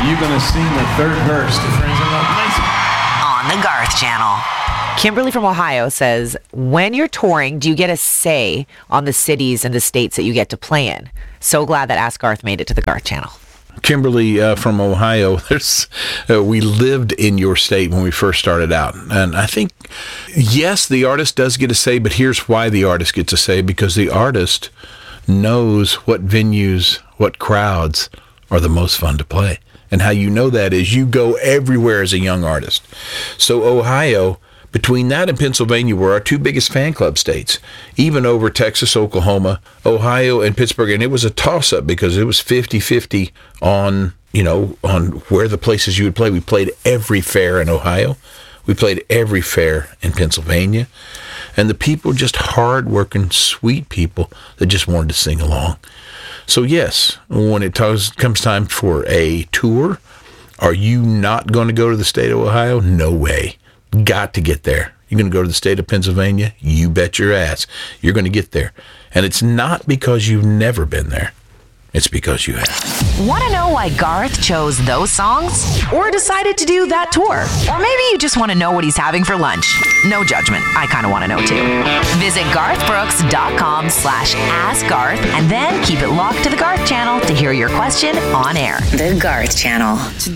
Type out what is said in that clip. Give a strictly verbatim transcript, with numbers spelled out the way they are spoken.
Are you going to sing the third verse to Friends in Love Lansing? On the Garth Channel. Kimberly from Ohio says, when you're touring, do you get a say on the cities and the states that you get to play in? So glad that Ask Garth made it to the Garth Channel. Kimberly uh, from Ohio, there's, uh, we lived in your state when we first started out. And I think, yes, the artist does get a say, but here's why the artist gets a say, because the artist knows what venues, what crowds are the most fun to play. And how you know that is you go everywhere as a young artist. So Ohio, between that and Pennsylvania, were our two biggest fan club states, even over Texas, Oklahoma, Ohio, and Pittsburgh. And it was a toss-up because it was fifty-fifty on, you know, on where the places you would play. We played every fair in Ohio. We played every fair in Pennsylvania. And the people, just hard-working, sweet people that just wanted to sing along. So, yes, when it tos- comes time for a tour, are you not going to go to the state of Ohio? No way. Got to get there. You're going to go to the state of Pennsylvania? You bet your ass. You're going to get there. And it's not because you've never been there. It's because you have. Want to know why Garth chose those songs? Or decided to do that tour? Or maybe you just want to know what he's having for lunch? No judgment. I kind of want to know too. Visit garthbrooks.com slash ask Garth and then keep it locked to the Garth Channel to hear your question on air. The Garth Channel.